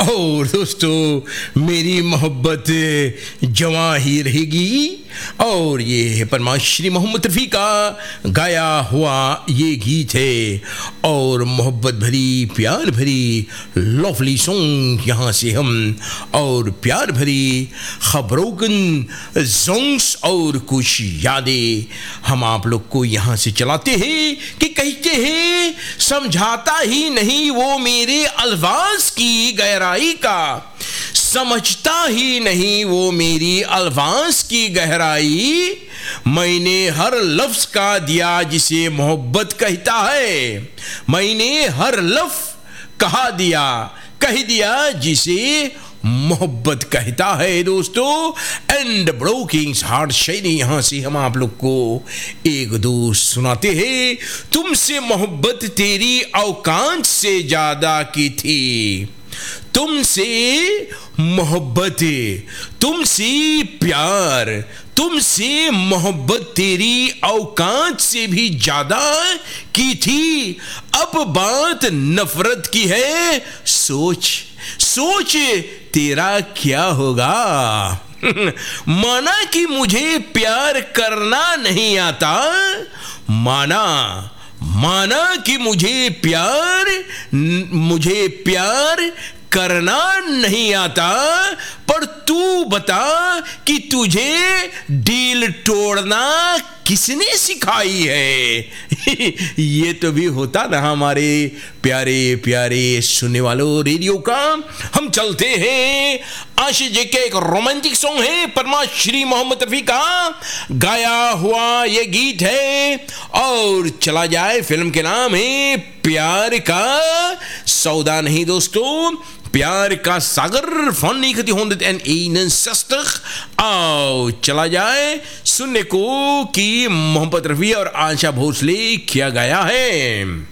और दोस्तों मेरी मोहब्बत जवां ही रहेगी। और ये है परमा श्री मोहम्मद रफ़ी का गाया हुआ ये गीत है और मोहब्बत भरी प्यार भरी लवली सॉन्ग यहाँ से हम और प्यार भरी खबरों सॉन्ग्स और कुछ यादें हम आप लोग को यहाँ से चलाते हैं कि कहते हैं समझाता ही नहीं वो मेरे अल्फाज की गहराई का, समझता ही नहीं वो मेरी अल्फाज की गहराई, मैंने हर लफ्ज का दिया जिसे मोहब्बत कहता है, मैंने हर लफ्ज कह दिया जिसे मोहब्बत कहता है दोस्तों। एंड ब्रोकिंग हार्ट शायरी यहाँ से हम आप लोग को एक दो सुनाते हैं। तुमसे मोहब्बत तेरी औकात से ज्यादा की थी, तुमसे मोहब्बत तुमसे प्यार तुमसे मोहब्बत तेरी औकात से भी ज्यादा की थी, अब बात नफरत की है, सोच तेरा क्या होगा। माना कि मुझे प्यार करना नहीं आता, माना कि मुझे प्यार करना नहीं आता, पर तू बता कि तुझे डील तोड़ना किसने सिखाई है। ये तो भी होता ना हमारे प्यारे प्यारे सुनने वालों रेडियो का। हम चलते हैं आशिक जी के एक रोमांटिक सॉन्ग है परमा श्री मोहम्मद रफ़ी का गाया हुआ ये गीत है और चला जाए फिल्म के नाम है प्यार का सौदा नहीं दोस्तों, प्यार का सागर van 1961 आओ चला जाए सुनने को कि मोहम्मद रफ़ी और आशा भोसले किया गया है।